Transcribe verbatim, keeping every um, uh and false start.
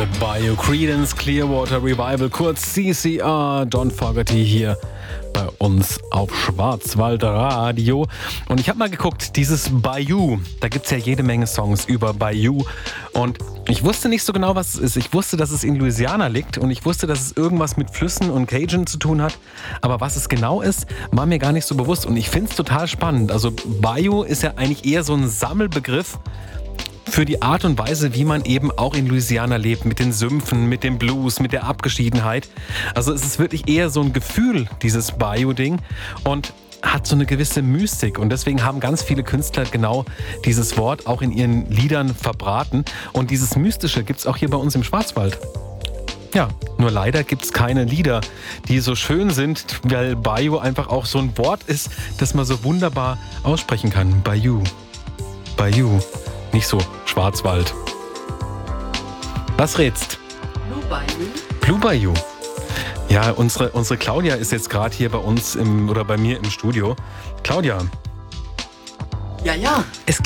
Bayou, Creedence Clearwater Revival, kurz C C R, John Fogerty hier bei uns auf Schwarzwaldradio. Und ich habe mal geguckt, dieses Bayou, da gibt es ja jede Menge Songs über Bayou. Und ich wusste nicht so genau, was es ist. Ich wusste, dass es in Louisiana liegt und ich wusste, dass es irgendwas mit Flüssen und Cajun zu tun hat. Aber was es genau ist, war mir gar nicht so bewusst. Und ich finde es total spannend. Also Bayou ist ja eigentlich eher so ein Sammelbegriff für die Art und Weise, wie man eben auch in Louisiana lebt, mit den Sümpfen, mit dem Blues, mit der Abgeschiedenheit. Also es ist wirklich eher so ein Gefühl, dieses Bayou-Ding, und hat so eine gewisse Mystik. Und deswegen haben ganz viele Künstler genau dieses Wort auch in ihren Liedern verbraten. Und dieses Mystische gibt es auch hier bei uns im Schwarzwald. Ja, nur leider gibt es keine Lieder, die so schön sind, weil Bayou einfach auch so ein Wort ist, das man so wunderbar aussprechen kann. Bayou. Bayou. Nicht so Schwarzwald. Was rätst? Blue Bayou. Blue Bayou. Ja, unsere, unsere Claudia ist jetzt gerade hier bei uns im, oder bei mir im Studio. Claudia. Ja, ja. Es